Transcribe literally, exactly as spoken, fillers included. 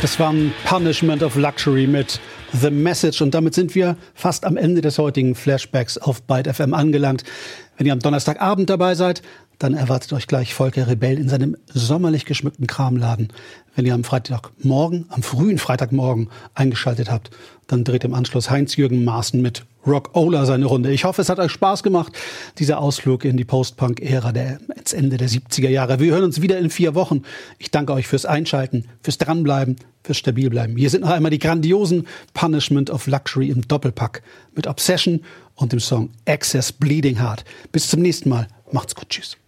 Das war ein Punishment of Luxury mit The Message. Und damit sind wir fast am Ende des heutigen Flashbacks auf Byte F M angelangt. Wenn ihr am Donnerstagabend dabei seid, dann erwartet euch gleich Volker Rebell in seinem sommerlich geschmückten Kramladen. Wenn ihr am Freitagmorgen, am frühen Freitagmorgen eingeschaltet habt, dann dreht im Anschluss Heinz-Jürgen Maaßen mit Rock-Ola seine Runde. Ich hoffe, es hat euch Spaß gemacht, dieser Ausflug in die Post-Punk-Ära der, ins Ende der siebziger Jahre. Wir hören uns wieder in vier Wochen. Ich danke euch fürs Einschalten, fürs Dranbleiben, fürs Stabilbleiben. Hier sind noch einmal die grandiosen Punishment of Luxury im Doppelpack mit Obsession und dem Song Excess Bleeding Heart. Bis zum nächsten Mal. Macht's gut. Tschüss.